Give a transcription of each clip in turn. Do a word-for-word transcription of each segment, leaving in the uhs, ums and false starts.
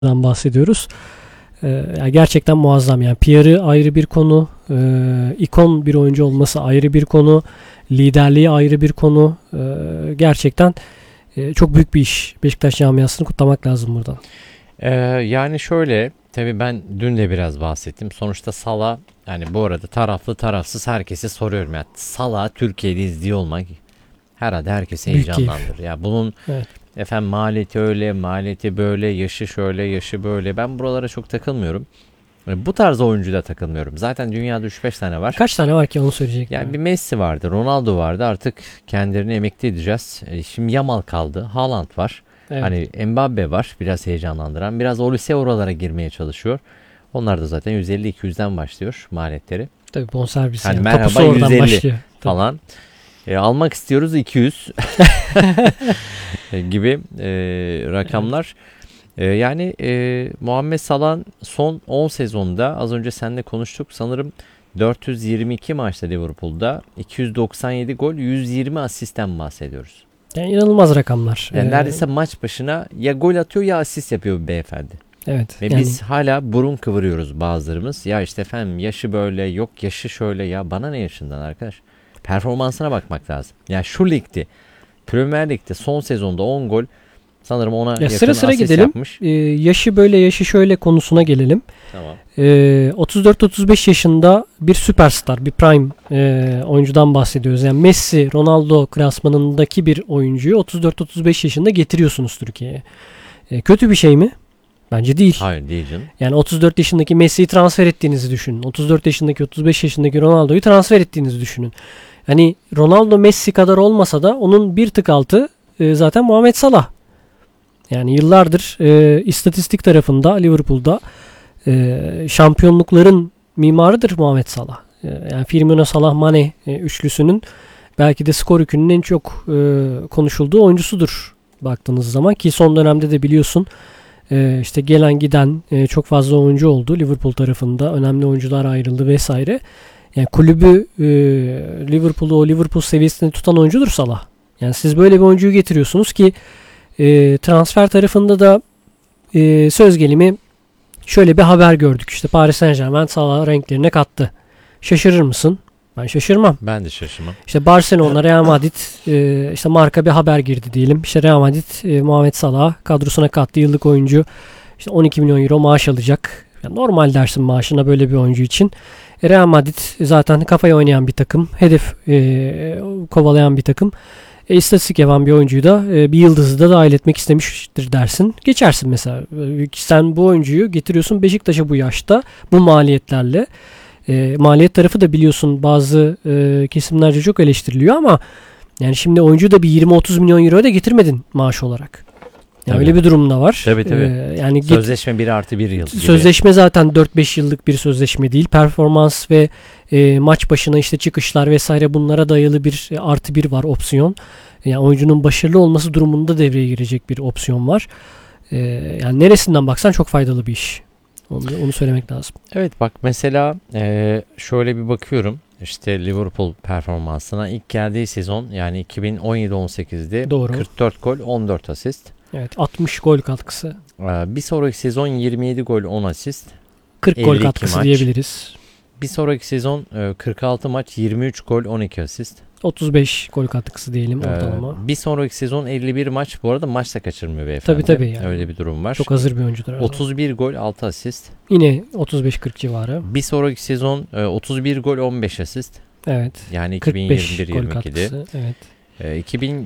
bahsediyoruz. Ee, yani gerçekten muazzam. Yani P R'ı ayrı bir konu, e, ikon bir oyuncu olması ayrı bir konu, liderliği ayrı bir konu. E, gerçekten e, çok büyük bir iş. Beşiktaş camiasını kutlamak lazım buradan. Ee, yani şöyle, tabii ben dün de biraz bahsettim. Sonuçta Salah, yani bu arada taraflı tarafsız herkese soruyorum ya. Salah Türkiye'de izliyor olmak herhalde herkesi Büyük heyecanlandırır. Ya bunun Evet. efendim maliyeti öyle, maliyeti böyle, yaşı şöyle, yaşı böyle. Ben buralara çok takılmıyorum. Yani bu tarz oyuncuda takılmıyorum. Zaten dünyada üç beş tane var. Kaç tane var ki onu söyleyecektim. Yani bir Messi vardı, Ronaldo vardı. Artık kendilerini emekli edeceğiz. E, Şimdi Yamal kaldı, Haaland var. Evet. Hani Mbappe var, biraz heyecanlandıran. Biraz Olise oralara girmeye çalışıyor. Onlar da zaten yüz elli iki yüzden başlıyor maliyetleri Tabii bonservisi. Hani Yani. merhaba, Tapusu oradan yüz elli başlıyor. falan. E, almak istiyoruz iki yüz gibi e, rakamlar. E, yani e, Muhammed Salah'ın son on sezonda, az önce seninle konuştuk, sanırım dört yüz yirmi iki maçta Liverpool'da iki yüz doksan yedi gol, yüz yirmi asistten bahsediyoruz. Yani inanılmaz rakamlar. Yani Ee, neredeyse maç başına ya gol atıyor ya asist yapıyor bu beyefendi. Evet. Ve yani, biz hala burun kıvırıyoruz bazılarımız. Ya işte efendim yaşı böyle, yok yaşı şöyle, ya bana ne yaşından arkadaş? Performansına bakmak lazım. Ya şu ligde, Premier Lig'de son sezonda on gol, sanırım ona yakın sıra sıra asist gidelim. yapmış. Ee, yaşı böyle yaşı şöyle konusuna gelelim. Tamam. Ee, otuz dört otuz beş yaşında bir süperstar, bir prime e, oyuncudan bahsediyoruz. Yani Messi, Ronaldo klasmanındaki bir oyuncuyu otuz dört otuz beş yaşında getiriyorsunuz Türkiye'ye. E, kötü bir şey mi? Bence değil. Hayır, değil canım. Yani otuz dört yaşındaki Messi'yi transfer ettiğinizi düşünün. otuz dört yaşındaki, otuz beş yaşındaki Ronaldo'yu transfer ettiğinizi düşünün. Hani Ronaldo Messi kadar olmasa da onun bir tık altı e, zaten Muhammed Salah. Yani yıllardır e, istatistik tarafında Liverpool'da e, şampiyonlukların mimarıdır Muhammed Salah. E, yani Firmino, Salah, Mane e, üçlüsünün belki de skor yükünün en çok e, konuşulduğu oyuncusudur baktığınız zaman, ki son dönemde de biliyorsun e, işte gelen giden e, çok fazla oyuncu oldu Liverpool tarafında, önemli oyuncular ayrıldı vesaire. Yani kulübü e, Liverpool'u o Liverpool seviyesinde tutan oyuncudur Salah. Yani siz böyle bir oyuncuyu getiriyorsunuz ki e, transfer tarafında da e, söz gelimi şöyle bir haber gördük. İşte Paris Saint-Germain Salah'ı renklerine kattı. Şaşırır mısın? Ben şaşırmam. Ben de şaşırmam. İşte Barcelona, Real Madrid e, işte marka bir haber girdi diyelim. İşte Real Madrid e, Muhammed Salah'ı kadrosuna kattı. Yıllık oyuncu. İşte on iki milyon euro maaş alacak. Yani normal dersin maaşına böyle bir oyuncu için. E, Real Madrid zaten kafaya oynayan bir takım. Hedef e, kovalayan bir takım. E, istatistik yapan bir oyuncuyu da e, bir yıldızı da dahil etmek istemiştir dersin. Geçersin mesela. E, sen bu oyuncuyu getiriyorsun Beşiktaş'a bu yaşta, bu maliyetlerle. E, maliyet tarafı da biliyorsun bazı e, kesimlerce çok eleştiriliyor ama yani şimdi oyuncu da bir yirmi otuz milyon euro da getirmedin maaş olarak. Yani öyle bir durum da var. Tabii tabii. E, yani Sözleşme bir artı bir yıl gibi. Sözleşme zaten dört beş yıllık bir sözleşme değil. Performans ve e, maç başına işte çıkışlar vesaire, bunlara dayalı bir e, artı bir var opsiyon. Yani oyuncunun başarılı olması durumunda devreye girecek bir opsiyon var. E, yani neresinden baksan çok faydalı bir iş. Onu, onu söylemek lazım. Evet, bak mesela e, şöyle bir bakıyorum. İşte Liverpool performansına ilk geldiği sezon, yani iki bin on yedi on sekizde Doğru. kırk dört gol, on dört asist. Evet, altmış gol katkısı. Bir sonraki sezon yirmi yedi gol, on asist. kırk gol katkısı maç diyebiliriz. Bir sonraki sezon kırk altı maç, yirmi üç gol, on iki asist. otuz beş gol katkısı diyelim ortalama. Ee, bir sonraki sezon elli bir maç. Bu arada maç da kaçırmıyor beyefendi. Tabii tabii. Yani. Öyle bir durum var. Çok hazır bir oyuncudur. otuz bir gol, altı asist. Yine otuz beş kırk civarı. Bir sonraki sezon otuz bir gol, on beş asist. Evet. Yani iki bin yirmi bir yirmi ikide. Evet. iki bin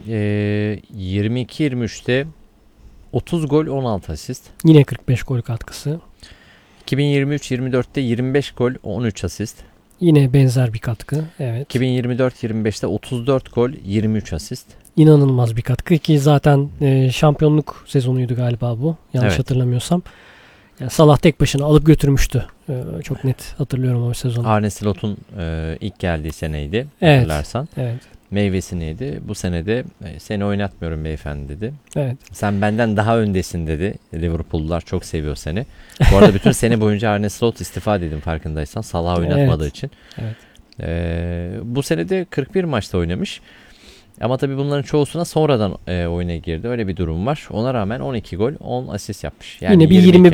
yirmi iki yirmi üçte otuz gol, on altı asist. Yine kırk beş gol katkısı. iki bin yirmi üç yirmi dörtte yirmi beş gol, on üç asist. Yine benzer bir katkı. Evet. iki bin yirmi dört yirmi beşte otuz dört gol, yirmi üç asist. İnanılmaz bir katkı ki zaten e, şampiyonluk sezonuydu galiba bu. Yanlış Evet. hatırlamıyorsam. Yani Salah tek başına alıp götürmüştü. E, çok net hatırlıyorum o sezonu. Arne Slot'un e, ilk geldiği seneydi. Evet. Hatırlarsan. Evet. Meyvesi neydi? Bu senede e, seni oynatmıyorum beyefendi dedi. Evet. Sen benden daha öndesin dedi. Liverpool'lular çok seviyor seni. Bu arada bütün sene boyunca Arne Slot istifa dedim, farkındaysan. Salah oynatmadığı Evet. için. Evet. E, bu senede kırk bir maçta oynamış. Ama tabii bunların çoğusuna sonradan e, oyuna girdi. Öyle bir durum var. Ona rağmen on iki gol, on asist yapmış. Yani Yine bir yirmi iki yirmi